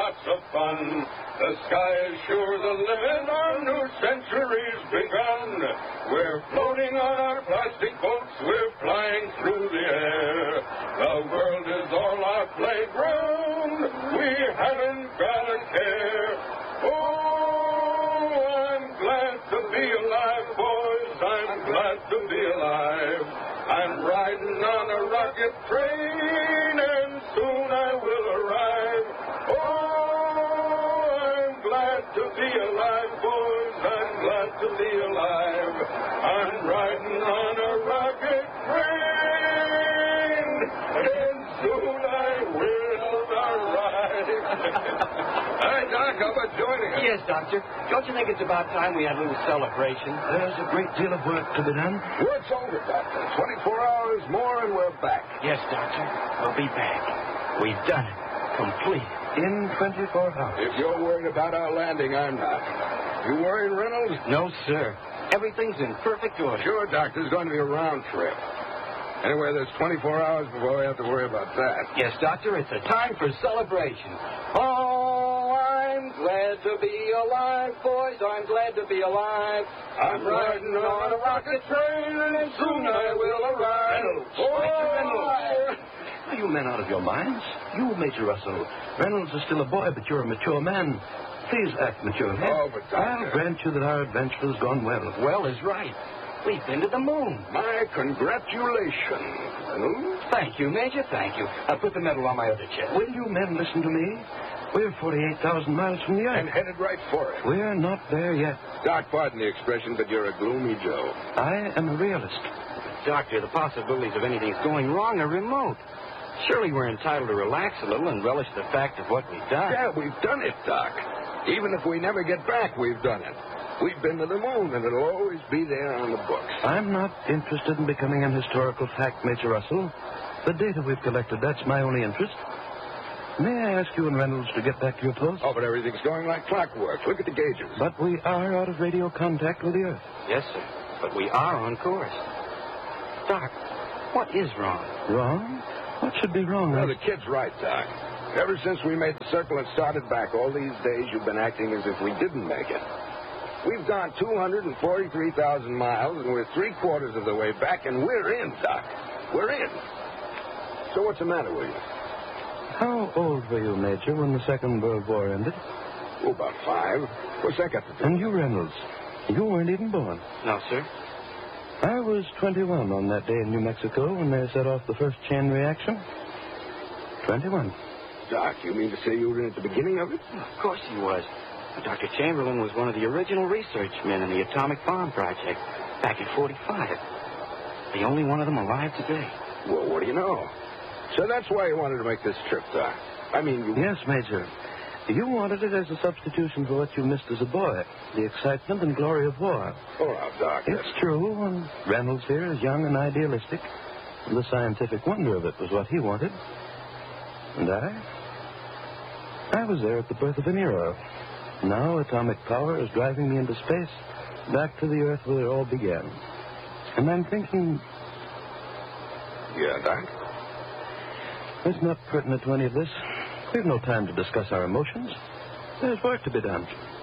lots of fun. The sky is sure the limit, our new century's begun. We're floating on our plastic boats, we're flying through the air. The world is all our playground, we haven't got a care. Oh, I'm glad to be alive, boys, I'm glad to be alive. I'm riding on a rocket train, and soon I will arrive. Oh, I'm glad to be alive, boys, I'm glad to be alive. I'm riding on a rocket train, and soon I will arrive. Hi, Doc, how about joining us? Yes, Doctor. Don't you think it's about time we had a little celebration? There's a great deal of work to be done. Work's over, Doctor. 24 hours more and we're back. Yes, Doctor. We'll be back. We've done it. Complete. In 24 hours. If you're worried about our landing, I'm not. You worried, Reynolds? No, sir. Everything's in perfect order. Sure, Doctor. It's going to be a round trip. Anyway, there's 24 hours before we have to worry about that. Yes, Doctor. It's a time for celebration. Oh, I'm glad to be alive, boys. I'm glad to be alive. I'm riding on a rocket train, and soon I will arrive. Are you men out of your minds? You, Major Russell. Reynolds is still a boy, but you're a mature man. Please act maturely. Oh, but Doctor... I'll grant you that our adventure has gone well. Well is right. We've been to the moon. My congratulations, Reynolds. Thank you, Major, thank you. I'll put the medal on my other chest. Will you men listen to me? We're 48,000 miles from the Earth. And headed right for it. We're not there yet. Doc, pardon the expression, but you're a gloomy Joe. I am a realist. Doctor, the possibilities of anything's going wrong are remote. Surely we're entitled to relax a little and relish the fact of what we've done. Yeah, we've done it, Doc. Even if we never get back, we've done it. We've been to the moon, and it'll always be there on the books. I'm not interested in becoming an historical fact, Major Russell. The data we've collected, that's my only interest. May I ask you and Reynolds to get back to your post? Oh, but everything's going like clockwork. Look at the gauges. But we are out of radio contact with the Earth. Yes, sir. But we are on course. Doc, what is wrong? Wrong? What should be wrong? Well, the kid's right, Doc. Ever since we made the circle and started back, all these days you've been acting as if we didn't make it. We've gone 243,000 miles, and we're three-quarters of the way back, and we're in, Doc. We're in. So what's the matter with you? How old were you, Major, when the Second World War ended? Oh, about 5. What's that got to do? And you, Reynolds, you weren't even born. No, sir. I was 21 on that day in New Mexico when they set off the first chain reaction. 21. Doc, you mean to say you were in at the beginning of it? Of course he was. Dr. Chamberlain was one of the original research men in the atomic bomb project back in 45. The only one of them alive today. Well, what do you know? So that's why you wanted to make this trip, Doc. I mean, you... Yes, Major. You wanted it as a substitution for what you missed as a boy, the excitement and glory of war. Oh, now, Doc. It's true, and Reynolds here is young and idealistic. And the scientific wonder of it was what he wanted. And I was there at the birth of an era. Now atomic power is driving me into space, back to the Earth where it all began. And I'm thinking... Yeah, Doc? It's not pertinent to any of this. We've no time to discuss our emotions. There's work to be done.